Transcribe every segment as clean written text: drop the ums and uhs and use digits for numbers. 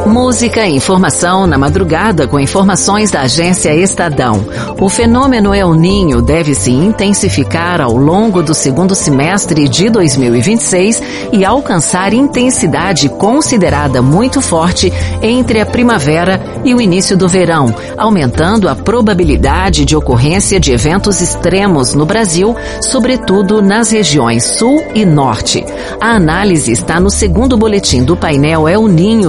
Música e informação na madrugada com informações da agência Estadão. O fenômeno El Niño deve se intensificar ao longo do segundo semestre de 2026 e alcançar intensidade considerada muito forte entre a primavera e o início do verão, aumentando a probabilidade de ocorrência de eventos extremos no Brasil, sobretudo nas regiões sul e norte. A análise está no segundo boletim do painel El Niño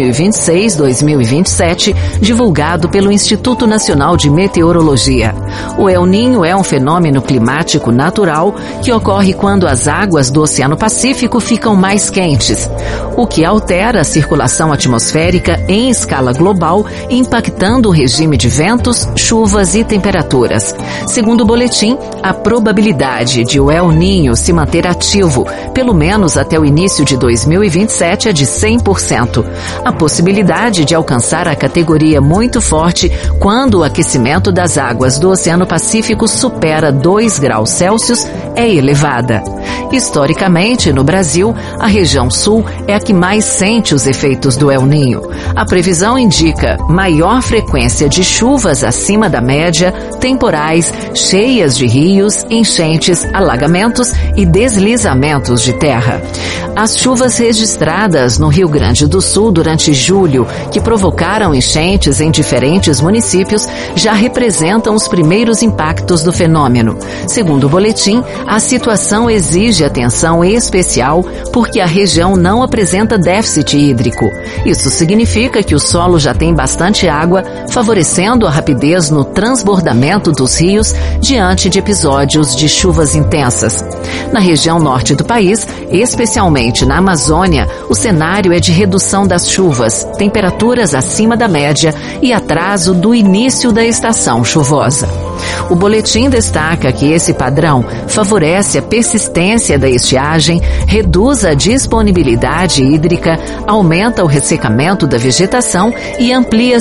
2026-2027, divulgado pelo Instituto Nacional de Meteorologia. O El Niño é um fenômeno climático natural que ocorre quando as águas do Oceano Pacífico ficam mais quentes, o que altera a circulação atmosférica em escala global, impactando o regime de ventos, chuvas e temperaturas. Segundo o boletim, a probabilidade de o El Niño se manter ativo, pelo menos até o início de 2027, é de 100%. A possibilidade de alcançar a categoria muito forte quando o aquecimento das águas do Oceano Pacífico supera 2 graus Celsius é elevada. Historicamente, no Brasil, a região sul é a que mais sente os efeitos do El Niño. A previsão indica maior frequência de chuvas acima da média, temporais, cheias de rios, enchentes, alagamentos e deslizamentos de terra. As chuvas registradas no Rio Grande do Sul durante julho, que provocaram enchentes em diferentes municípios, já representam os primeiros impactos do fenômeno. Segundo o boletim, a situação exige atenção especial porque a região não apresenta déficit hídrico. Isso significa que o solo já tem bastante água, favorecendo a rapidez no transbordamento dos rios diante de episódios de chuvas intensas. Na região norte do país, especialmente na Amazônia, o cenário é de redução das chuvas, temperaturas acima da média e atraso do início da estação chuvosa. O boletim destaca que esse padrão favorece a persistência da estiagem, reduz a disponibilidade hídrica, aumenta o ressecamento da vegetação e amplia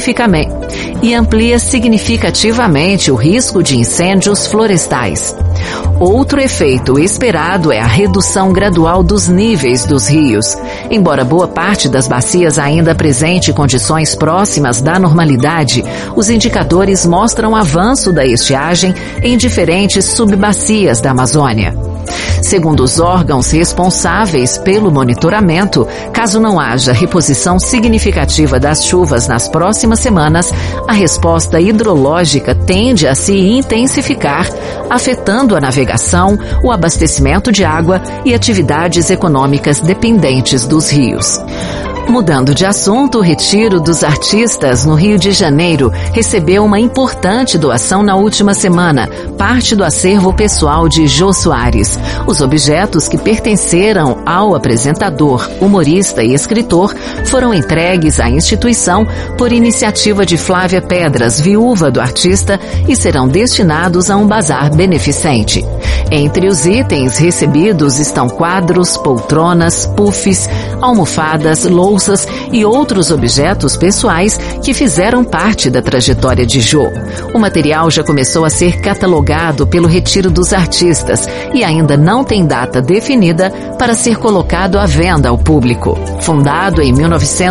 significativamente o risco de incêndios florestais. Outro efeito esperado é a redução gradual dos níveis dos rios. Embora boa parte das bacias ainda apresente condições próximas da normalidade, os indicadores mostram avanço da estiagem em diferentes subbacias da Amazônia. Segundo os órgãos responsáveis pelo monitoramento, caso não haja reposição significativa das chuvas nas próximas semanas, a resposta hidrológica tende a se intensificar, afetando a navegação, o abastecimento de água e atividades econômicas dependentes dos rios. Mudando de assunto, o Retiro dos Artistas, no Rio de Janeiro, recebeu uma importante doação na última semana, parte do acervo pessoal de Jô Soares. Os objetos que pertenceram ao apresentador, humorista e escritor foram entregues à instituição por iniciativa de Flávia Pedras, viúva do artista, e serão destinados a um bazar beneficente. Entre os itens recebidos estão quadros, poltronas, puffs, almofadas, louças e outros objetos pessoais que fizeram parte da trajetória de Jô. O material já começou a ser catalogado pelo Retiro dos Artistas e ainda não tem data definida para ser colocado à venda ao público. Fundado em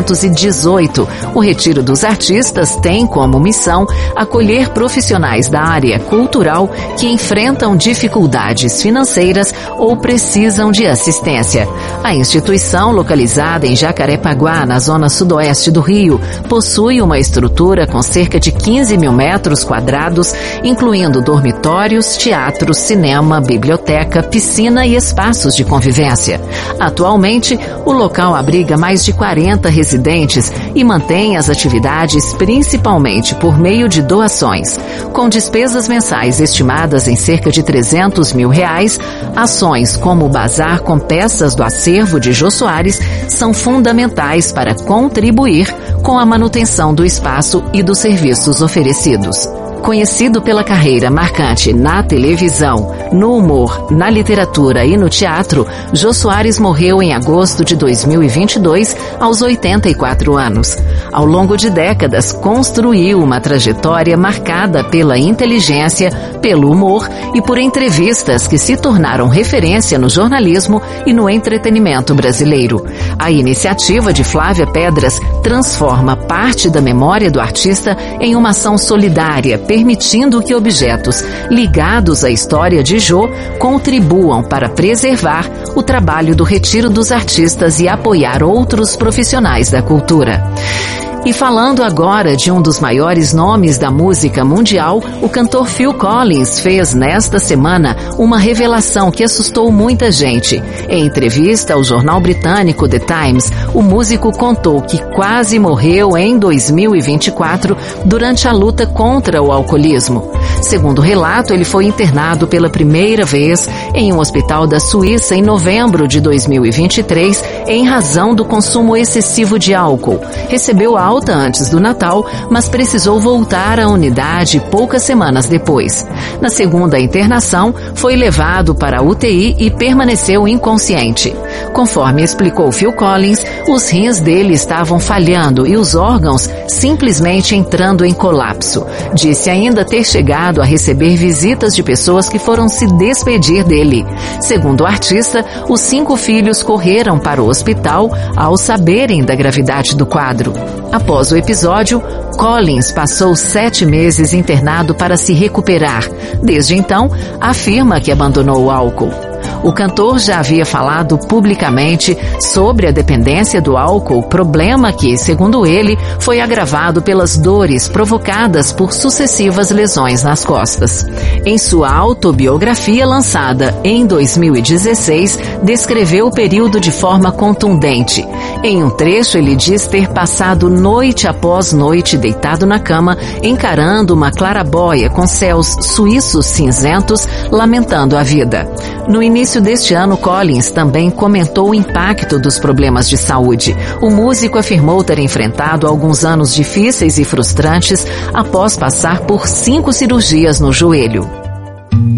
1918, o Retiro dos Artistas tem como missão acolher profissionais da área cultural que enfrentam dificuldades financeiras ou precisam de assistência. A instituição, localizada em Jacarepaguá, na zona sudoeste do Rio, possui uma estrutura com cerca de 15 mil metros quadrados, incluindo dormitórios, teatro, cinema, biblioteca, piscina e espaços de convivência. Atualmente, o local abriga mais de 40 residentes e mantém as atividades principalmente por meio de doações. Com despesas mensais estimadas em cerca de R$300 mil, ações como o bazar com peças do acervo de Jô Soares são fundamentais para contribuir com a manutenção do espaço e dos serviços oferecidos. Conhecido pela carreira marcante na televisão, no humor, na literatura e no teatro, Jô Soares morreu em agosto de 2022, aos 84 anos. Ao longo de décadas, construiu uma trajetória marcada pela inteligência, pelo humor e por entrevistas que se tornaram referência no jornalismo e no entretenimento brasileiro. A iniciativa de Flávia Pedras transforma parte da memória do artista em uma ação solidária, permitindo que objetos ligados à história de Jô contribuam para preservar o trabalho do Retiro dos Artistas e apoiar outros profissionais da cultura. E falando agora de um dos maiores nomes da música mundial, o cantor Phil Collins fez nesta semana uma revelação que assustou muita gente. Em entrevista ao jornal britânico The Times, o músico contou que quase morreu em 2024 durante a luta contra o alcoolismo. Segundo o relato, ele foi internado pela primeira vez em um hospital da Suíça em novembro de 2023 em razão do consumo excessivo de álcool. Recebeu alta antes do Natal, mas precisou voltar à unidade poucas semanas depois. Na segunda internação, foi levado para a UTI e permaneceu inconsciente. Conforme explicou Phil Collins, os rins dele estavam falhando e os órgãos simplesmente entrando em colapso. Disse ainda ter chegado a receber visitas de pessoas que foram se despedir dele. Segundo o artista, os 5 filhos correram para o hospital ao saberem da gravidade do quadro. Após o episódio, Collins passou 7 meses internado para se recuperar. Desde então, afirma que abandonou o álcool. O cantor já havia falado publicamente sobre a dependência do álcool, problema que, segundo ele, foi agravado pelas dores provocadas por sucessivas lesões nas costas. Em sua autobiografia lançada em 2016, descreveu o período de forma contundente. Em um trecho, ele diz ter passado noite após noite deitado na cama, encarando uma claraboia com céus suíços cinzentos, lamentando a vida. No início deste ano, Collins também comentou o impacto dos problemas de saúde. O músico afirmou ter enfrentado alguns anos difíceis e frustrantes após passar por 5 cirurgias no joelho.